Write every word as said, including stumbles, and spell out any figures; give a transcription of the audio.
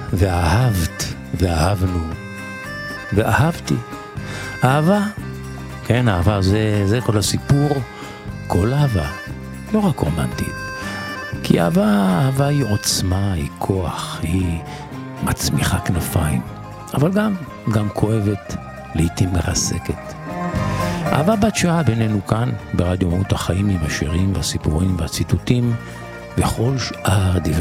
ואהבת, ואהבנו, ואהבתי. אהבה, כן, אהבה זה, זה כל הסיפור, כל אהבה, לא רק רומנטית. כי אהבה, אהבה היא עוצמה, היא כוח, היא מצמיחה כנפיים, אבל גם, גם כואבת, לעתים מרסקת. אהבה בת שעה בינינו כאן, ברדיו מהות החיים, עם השירים והסיפורים והציטוטים, וכל שאר דברי